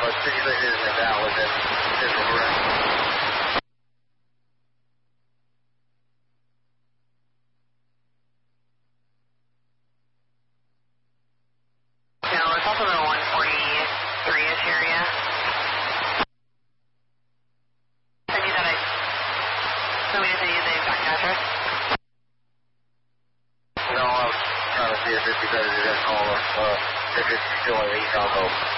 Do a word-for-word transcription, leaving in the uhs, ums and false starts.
but sixty-six isn't that within physical direct. No, it's also the one forty-three-ish area. Send you that I... So we just need the exact address? No, I was trying to see if it'd be better to just call her, uh, if it's still an eight combo.